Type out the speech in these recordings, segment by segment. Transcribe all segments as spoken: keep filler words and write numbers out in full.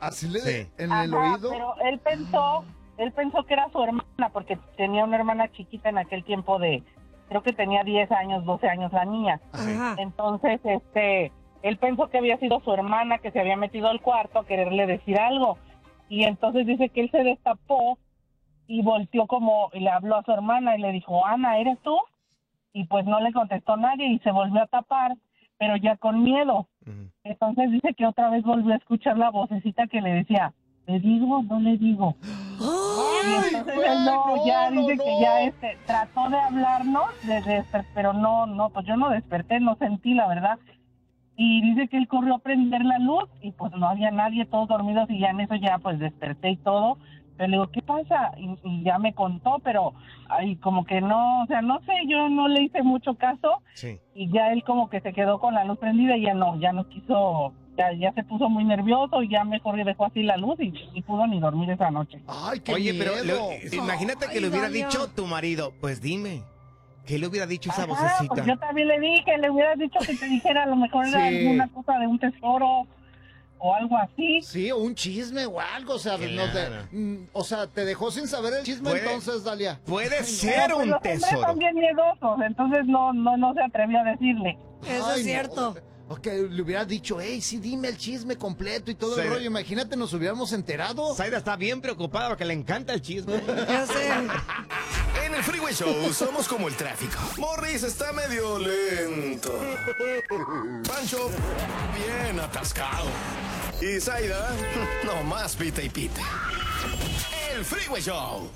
¿Así le Sí. en Ajá, el oído? pero él pensó, él pensó que era su hermana, porque tenía una hermana chiquita en aquel tiempo de, creo que tenía diez años, doce años la niña. Ajá. Entonces, este, él pensó que había sido su hermana que se había metido al cuarto a quererle decir algo. Y entonces dice que él se destapó y volteó como, y le habló a su hermana y le dijo, Ana, ¿eres tú? Y pues no le contestó nadie y se volvió a tapar, pero ya con miedo. Ujú. Entonces dice que otra vez volvió a escuchar la vocecita que le decía, ¿le digo o no le digo? Y Ay, entonces güey, él no, ya no, dice no, que no. ya este, trató de hablarnos, de desper- pero no, no, pues yo no desperté, no sentí la verdad. Y dice que él corrió a prender la luz y pues no había nadie, todos dormidos, y ya en eso ya pues desperté y todo. Pero le digo, ¿qué pasa? Y, y ya me contó, pero ay, como que no, o sea, no sé, yo no le hice mucho caso. Sí. Y ya él como que se quedó con la luz prendida y ya no, ya no quiso, ya, ya se puso muy nervioso y ya mejor le dejó así la luz y ni pudo ni dormir esa noche. Ay, qué Oye, pero miedo. le- imagínate que Ay, le hubiera Dalia. dicho tu marido. Pues dime, ¿qué le hubiera dicho esa Ajá, vocecita? pues yo también le dije, le hubieras dicho que te dijera, a lo mejor era Sí. alguna cosa de un tesoro o algo así. Sí, o un chisme o algo, o sea, no te- Claro. mm, o sea, te dejó sin saber el chisme Puede- entonces, Dalia. Puede Pero, ser pues, un los hombres tesoro. son bien miedosos, entonces no, no, no se atrevió a decirle. Eso Ay, es no. cierto. O que le hubieras dicho, hey, sí, dime el chisme completo y todo el Sí. rollo. Imagínate, nos hubiéramos enterado. Zaida está bien preocupada porque le encanta el chisme. Ya sé. En el Freeway Show somos como el tráfico. Morris está medio lento. Pancho, bien atascado. Y Zaida, no más pita y pita. El Freeway Show.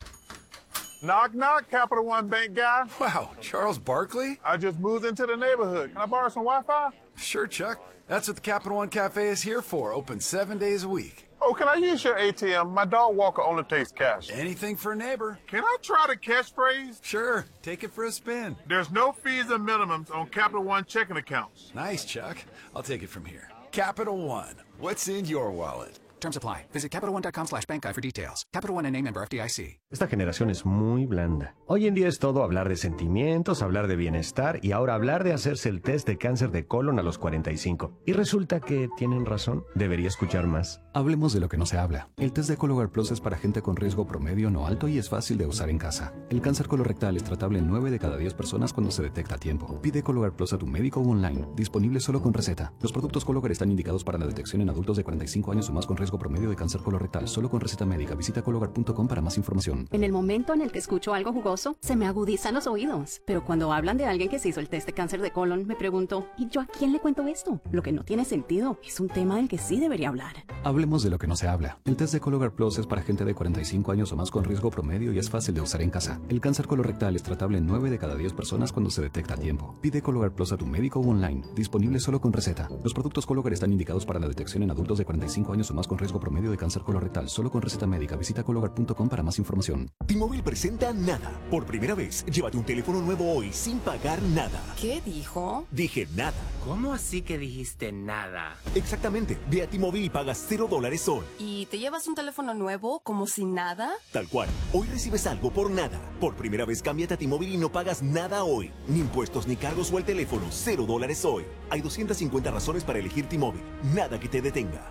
Knock, knock, Capital One Bank guy. Wow, Charles Barkley? I just moved into the neighborhood. Can I borrow some Wi-Fi? Sure, Chuck. That's what the Capital One Cafe is here for, open seven days a week. Oh, can I use your A T M? My dog Walker only takes cash. Anything for a neighbor. Can I try the catchphrase? Sure, take it for a spin. There's no fees and minimums on Capital One checking accounts. Nice, Chuck. I'll take it from here. Capital One. What's in your wallet? Terms apply. Visit CapitalOne.com slash bank guide for details. Capital One N A member F D I C. Esta generación es muy blanda. Hoy en día es todo hablar de sentimientos, hablar de bienestar y ahora hablar de hacerse el test de cáncer de colon a los cuarenta y cinco. Y resulta que tienen razón. Debería escuchar más. Hablemos de lo que no se habla. El test de Cologuard Plus es para gente con riesgo promedio no alto y es fácil de usar en casa. El cáncer colorectal es tratable en nueve de cada diez personas cuando se detecta a tiempo. Pide Cologuard Plus a tu médico o online. Disponible solo con receta. Los productos Cologuard están indicados para la detección en adultos de cuarenta y cinco años o más con riesgo promedio de cáncer colorectal. Solo con receta médica. Visita cologuard punto com para más información. En el momento en el que escucho algo jugoso, se me agudizan los oídos. Pero cuando hablan de alguien que se hizo el test de cáncer de colon, me pregunto, ¿y yo a quién le cuento esto? Lo que no tiene sentido. Es un tema del que sí debería hablar. Hablemos de lo que no se habla. El test de Cologuard Plus es para gente de cuarenta y cinco años o más con riesgo promedio y es fácil de usar en casa. El cáncer colorectal es tratable en nueve de cada diez personas cuando se detecta a tiempo. Pide Cologuard Plus a tu médico o online. Disponible solo con receta. Los productos Cologuard están indicados para la detección en adultos de cuarenta y cinco años o más con riesgo promedio de cáncer colorectal. Solo con receta médica. Visita cologuard punto com para más información. T-Mobile presenta Nada. Por primera vez, llévate un teléfono nuevo hoy sin pagar nada. ¿Qué dijo? Dije nada. ¿Cómo así que dijiste nada? Exactamente. Ve a T-Mobile y pagas cero dólares hoy. ¿Y te llevas un teléfono nuevo como si nada? Tal cual. Hoy recibes algo por nada. Por primera vez, cámbiate a T-Mobile y no pagas nada hoy. Ni impuestos ni cargos o el teléfono. Cero dólares hoy. Hay doscientas cincuenta razones para elegir T-Mobile. Nada que te detenga.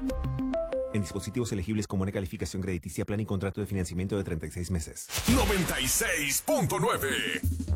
En dispositivos elegibles con buena calificación crediticia, plan y contrato de financiamiento de treinta y seis meses. noventa y seis punto nueve